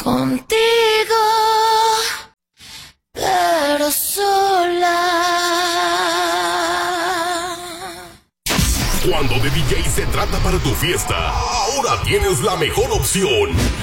Contigo, pero sola. Cuando de DJ se trata para tu fiesta, ahora tienes la mejor opción.